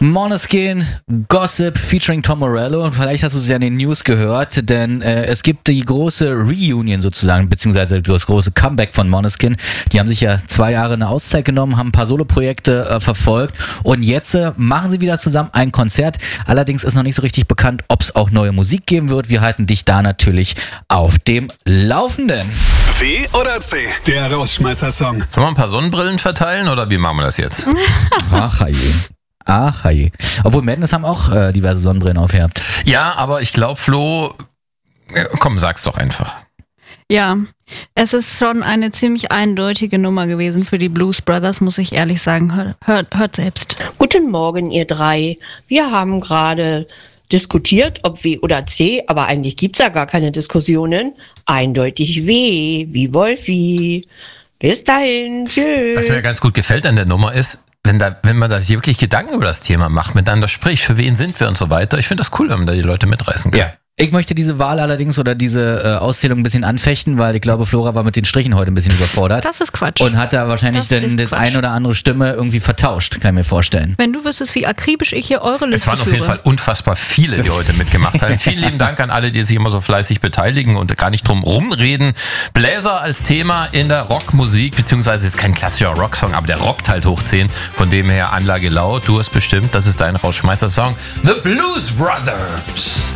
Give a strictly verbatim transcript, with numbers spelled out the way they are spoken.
Måneskin, Gossip featuring Tom Morello, und vielleicht hast du es ja in den News gehört, denn äh, es gibt die große Reunion sozusagen, beziehungsweise das große Comeback von Måneskin. Die haben sich ja zwei Jahre eine Auszeit genommen, haben ein paar Soloprojekte äh, verfolgt und jetzt äh, machen sie wieder zusammen ein Konzert. Allerdings ist noch nicht so richtig bekannt, ob es auch neue Musik geben wird. Wir halten dich da natürlich auf dem Laufenden. W oder C, der Rausschmeißer-Song. Sollen wir ein paar Sonnenbrillen verteilen oder wie machen wir das jetzt? Ach, hey. Ach, hey. Obwohl Madness haben auch äh, diverse Sonnenbrillen aufgehabt. Ja, aber ich glaube, Flo, komm, sag's doch einfach. Ja, es ist schon eine ziemlich eindeutige Nummer gewesen für die Blues Brothers, muss ich ehrlich sagen. Hört, hört, hört selbst. Guten Morgen, ihr drei. Wir haben gerade diskutiert, ob W oder C, aber eigentlich gibt's da gar keine Diskussionen. Eindeutig W, wie Wolfi. Bis dahin, tschüss. Was mir ganz gut gefällt an der Nummer ist, wenn, da, wenn man da sich wirklich Gedanken über das Thema macht, miteinander spricht, für wen sind wir und so weiter. Ich finde das cool, wenn man da die Leute mitreißen kann. Ja. Ich möchte diese Wahl allerdings oder diese äh, Auszählung ein bisschen anfechten, weil ich glaube, Flora war mit den Strichen heute ein bisschen überfordert. Das ist Quatsch. Und hat da wahrscheinlich Das dann ist das Quatsch. ein oder andere Stimme irgendwie vertauscht, kann ich mir vorstellen. Wenn du wüsstest, wie akribisch ich hier eure Liste Es waren auf führe. jeden Fall unfassbar viele, die heute mitgemacht haben. Vielen lieben Dank an alle, die sich immer so fleißig beteiligen und gar nicht drum rumreden. Bläser als Thema in der Rockmusik, beziehungsweise ist kein klassischer Rocksong, aber der rockt halt hoch zehn. Von dem her Anlage laut. Du hast bestimmt, das ist dein Rausschmeißer-Song. The Blues Brothers.